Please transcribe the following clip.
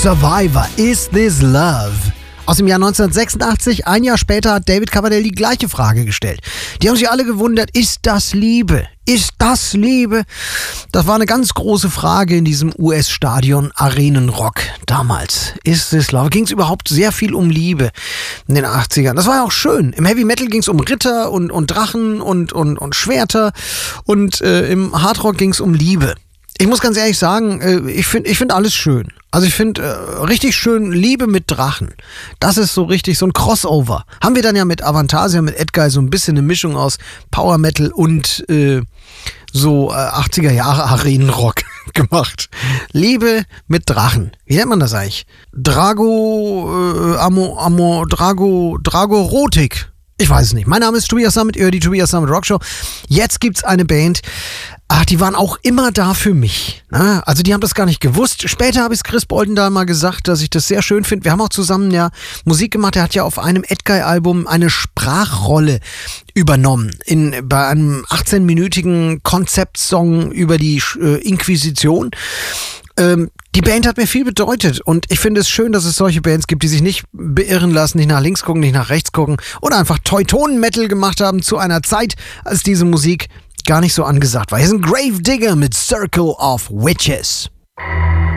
Survivor, Is This Love? Aus dem Jahr 1986, ein Jahr später, hat David Coverdale die gleiche Frage gestellt. Die haben sich alle gewundert, ist das Liebe? Ist das Liebe? Das war eine ganz große Frage in diesem US-Stadion Arenenrock damals. Is This Love? Ging es überhaupt sehr viel um Liebe in den 80ern? Das war ja auch schön. Im Heavy Metal ging es um Ritter und Drachen und Schwerter und im Hardrock ging es um Liebe. Ich muss ganz ehrlich sagen, ich find alles schön. Also ich finde richtig schön Liebe mit Drachen. Das ist so richtig so ein Crossover. Haben wir dann ja mit Avantasia, mit Edguy so ein bisschen eine Mischung aus Power Metal und so 80er Jahre Arenenrock gemacht. Liebe mit Drachen. Wie nennt man das eigentlich? Dragorotik. Ich weiß es nicht. Mein Name ist Tobias Sammet, ihr hört die Tobias Sammet Rockshow. Jetzt gibt's eine Band, die waren auch immer da für mich. Ne? Also die haben das gar nicht gewusst. Später habe ich es Chris Boldendahl mal gesagt, dass ich das sehr schön finde. Wir haben auch zusammen ja Musik gemacht. Er hat ja auf einem Edguy-Album eine Sprachrolle übernommen. Bei einem 18-minütigen Konzeptsong über die Inquisition. Die Band hat mir viel bedeutet und ich finde es schön, dass es solche Bands gibt, die sich nicht beirren lassen, nicht nach links gucken, nicht nach rechts gucken oder einfach Teutonen-Metal gemacht haben zu einer Zeit, als diese Musik gar nicht so angesagt war. Hier sind Grave Digger mit Circle of Witches.